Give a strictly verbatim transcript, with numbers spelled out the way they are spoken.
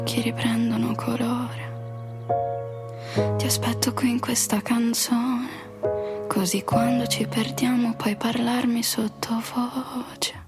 che riprendono colore. Ti aspetto qui in questa canzone, così quando ci perdiamo puoi parlarmi sottovoce.